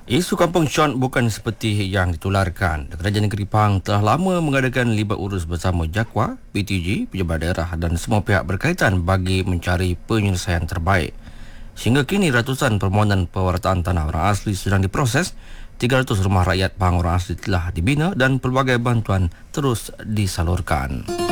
Isu kampung Syon bukan seperti yang ditularkan. Kerajaan Negeri Pahang telah lama mengadakan libat urus bersama JAKWA, PTG, pejabat daerah dan semua pihak berkaitan bagi mencari penyelesaian terbaik. Sehingga kini ratusan permohonan pewartaan tanah orang asli sedang diproses, 300 rumah rakyat Pahang orang asli telah dibina dan pelbagai bantuan terus disalurkan.